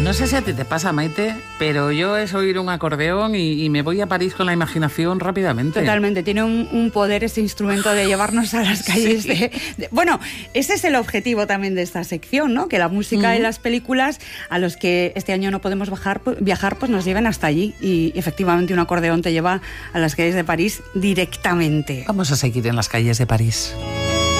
No sé si a ti te pasa, Maite, pero yo es oír un acordeón y me voy a París con la imaginación rápidamente. Totalmente, tiene un poder ese instrumento de llevarnos a las calles. Sí. Bueno, ese es el objetivo también de esta sección, ¿no? Que la música y las películas a los que este año no podemos viajar, pues nos lleven hasta allí. Y efectivamente un acordeón te lleva a las calles de París directamente. Vamos a seguir en las calles de París.